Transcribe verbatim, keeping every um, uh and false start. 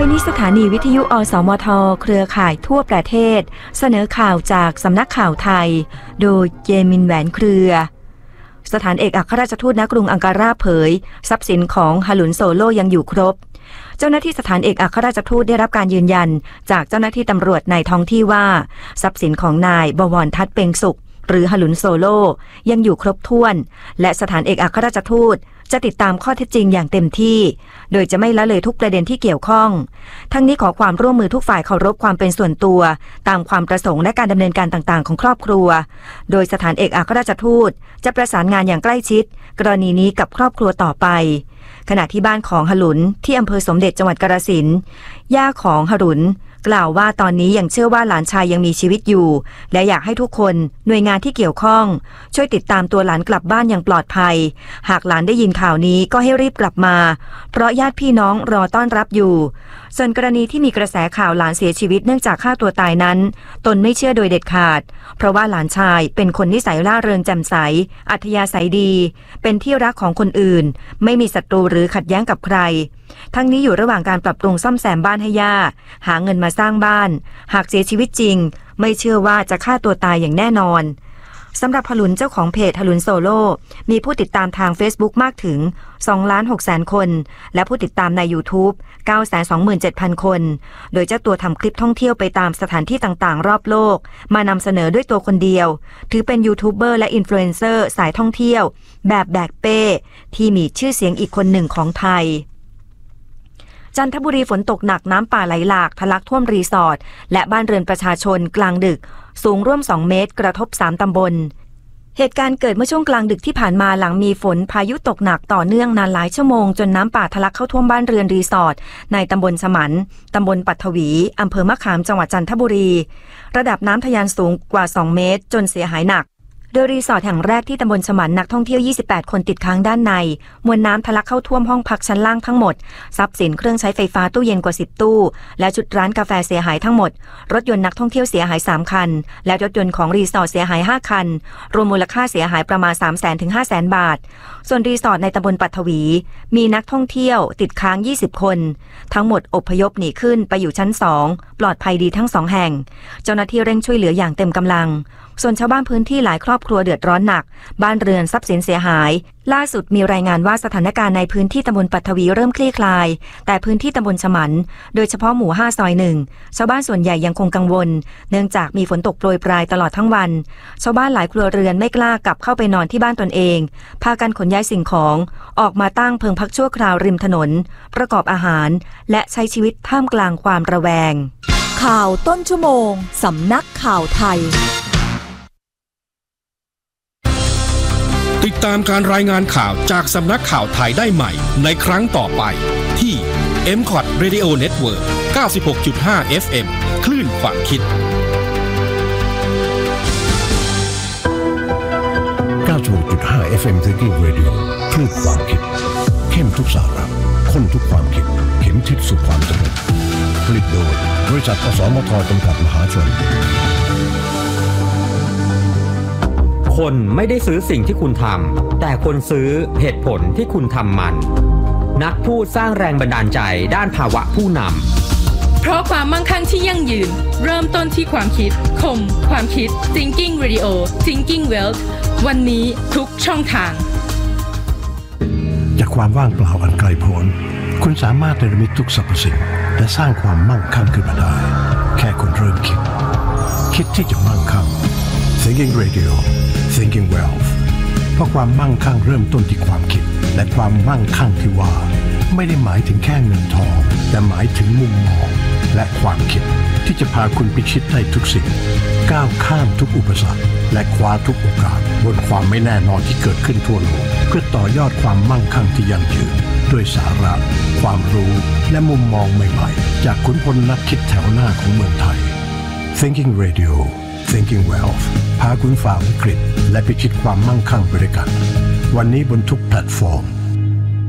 ไปนี้สถานีวิทยุอสมทเครือข่ายทั่วประเทศเสนอข่าวจากสำนักข่าวไทยโดยเยมินแหวนเครือสถานเอกอัครราชทูตณกรุงอังการาเผยทรัพย์สินของฮาลุนโซโลยังอยู่ครบเจ้าหน้าที่สถานเอกอัครราชทูตได้รับการยืนยันจากเจ้าหน้าที่ตำรวจในท้องที่ว่าทรัพย์สินของนายบวรทัศน์เปงสุขหรือฮาลุนโซโลยังอยู่ครบถ้วนและสถานเอกอัครราชทูตจะติดตามข้อเท็จจริงอย่างเต็มที่โดยจะไม่ละเลยทุกประเด็นที่เกี่ยวข้องทั้งนี้ขอความร่วมมือทุกฝ่ายเคารพความเป็นส่วนตัวตามความประสงค์และการดำเนินการต่างๆของครอบครัวโดยสถานเอกอัครราชทูตจะประสานงานอย่างใกล้ชิดกรณีนี้กับครอบครัวต่อไปขณะที่บ้านของฮาลุนที่อำเภอสมเด็จจังหวัดกาฬสินธุ์ย่าของฮาลุนกล่าวว่าตอนนี้ยังเชื่อว่าหลานชายยังมีชีวิตอยู่และอยากให้ทุกคนหน่วยงานที่เกี่ยวข้องช่วยติดตามตัวหลานกลับบ้านอย่างปลอดภัยหากหลานได้ยินข่าวนี้ก็ให้รีบกลับมาเพราะญาติพี่น้องรอต้อนรับอยู่ส่วนกรณีที่มีกระแสข่าวหลานเสียชีวิตเนื่องจากฆ่าตัวตายนั้นตนไม่เชื่อโดยเด็ดขาดเพราะว่าหลานชายเป็นคนนิสัยร่าเริงแจ่มใสอัธยาศัยดีเป็นที่รักของคนอื่นไม่มีศัตรูหรือขัดแย้งกับใครทั้งนี้อยู่ระหว่างการปรับปรุงซ่อมแซมบ้านให้ย่าหาเงินมาสร้างบ้านหากเสียชีวิตจริงไม่เชื่อว่าจะฆ่าตัวตายอย่างแน่นอนสำหรับฮาลุนเจ้าของเพจฮาลุนโซโลมีผู้ติดตามทาง Facebook มากถึง สองล้านหกแสน คนและผู้ติดตามใน YouTube เก้าแสนสองหมื่นเจ็ดพัน คนโดยเจ้าตัวทำคลิปท่องเที่ยวไปตามสถานที่ต่างๆรอบโลกมานำเสนอด้วยตัวคนเดียวถือเป็นยูทูบเบอร์และอินฟลูเอนเซอร์สายท่องเที่ยวแบบแบกเป้ที่มีชื่อเสียงอีกคนหนึ่งของไทยจันทบุรีฝนตกหนักน้ำป่าไหลหลากทะลักท่วมรีสอร์ทและบ้านเรือนประชาชนกลางดึกสูงร่วมสองเมตรกระทบสามตำบลเหตุการณ์เกิดเมื่อช่วงกลางดึกที่ผ่านมาหลังมีฝนพายุตกหนักต่อเนื่องนานหลายชั่วโมงจนน้ำป่าทะลักเข้าท่วมบ้านเรือนรีสอร์ทในตำบลสมันตำบลปัทวีอำเภอมะขามจังหวัดจันทบุรีระดับน้ำทะยานสูงกว่าสองเมตรจนเสียหายหนักโดยรีสอร์ทแห่งแรกที่ตำบลสมันนักท่องเที่ยวยี่สิบแปดคนติดค้างด้านในมวลน้ำทะลักเข้าท่วมห้องพักชั้นล่างทั้งหมดทรัพย์สินเครื่องใช้ไฟฟ้าตู้เย็นกว่าสิบตู้และชุดร้านกาแฟเสียหายทั้งหมดรถยนต์นักท่องเที่ยวเสียหายสามคันและรถยนต์ของรีสอร์ทเสียหายห้าคันรวมมูลค่าเสียหายประมาณ สามแสน ถึง ห้าแสน บาทส่วนรีสอร์ทในตำบลปัทวีมีนักท่องเที่ยวติดค้างยี่สิบคนทั้งหมดอพยพหนีขึ้นไปอยู่ชั้นสองปลอดภัยดีทั้งสองแห่งเจ้าหน้าที่เร่งช่วยเหลืออย่างเต็มกำลังส่วนชาวบ้านพื้นที่หลายครอบครัวเดือดร้อนหนักบ้านเรือนทรัพย์สินเสียหายล่าสุดมีรายงานว่าสถานการณ์ในพื้นที่ตำบลปัทวีเริ่มคลี่คลายแต่พื้นที่ตำบลฉมันโดยเฉพาะหมู่ห้าซอยหนึ่งชาวบ้านส่วนใหญ่ยังคงกังวลเนื่องจากมีฝนตกโปรยปรายตลอดทั้งวันชาวบ้านหลายครัวเรือนไม่กล้ากลับเข้าไปนอนที่บ้านตนเองพากันขนย้ายสิ่งของออกมาตั้งเพิงพักชั่วคราวริมถนนประกอบอาหารและใช้ชีวิตท่ามกลางความระแวงข่าวต้นชั่วโมงสำนักข่าวไทยติดตามการรายงานข่าวจากสำนักข่าวไทยได้ใหม่ในครั้งต่อไปที่ เอ็ม คอท Radio Network เก้าสิบหกจุดห้า เอฟ เอ็ม คลื่นความคิดเก้าสิบหกจุดห้า เอฟ เอ็ม Thinking Radio คลื่นความคิดเข้มทุกสาระข้นทุกความคิดเข็มทิศสู่ความสำเร็จผลิตโดยบริษัทอสมทจำกัดมหาชนคนไม่ได้ซื้อสิ่งที่คุณทำแต่คนซื้อเหตุผลที่คุณทำมันนักพูดสร้างแรงบันดาลใจด้านภาวะผู้นำเพราะความมั่งคั่งที่ยั่งยืนเริ่มต้นที่ความคิดคมความคิด Thinking Radio Thinking Wealth วันนี้ทุกช่องทางจากความว่างเปล่าอันไกลโพ้นคุณสามารถเนรมิตทุกสรรพสิ่งและสร้างความมั่งคั่งขึ้นมาได้แค่คุณเริ่มคิดคิดที่จะมั่งคั่ง Thinking Radio Thinking Wealth เพราะความมั่งคั่งเริ่มต้นที่ความคิดและความมั่งคั่งที่ว่าไม่ได้หมายถึงแค่เงินทองแต่หมายถึงมุมมองและความคิดที่จะพาคุณพิชิตได้ทุกสิ่งก้าวข้ามทุกอุปสรรคและคว้าทุกโอกาสบนความไม่แน่นอนที่เกิดขึ้นทั่วโลกเพื่อต่อยอดความมั่งคั่งที่ยั่งยืนด้วยสาระความรู้และมุมมองใหม่ๆจากขุนพลนักคิดแถวหน้าของเมืองไทย Thinking Radio Thinking Wealth พาคุณฝ่าวิกฤตและพิชิตความมั่งคั่งไปด้วยกันวันนี้บนทุกแพลตฟอร์ม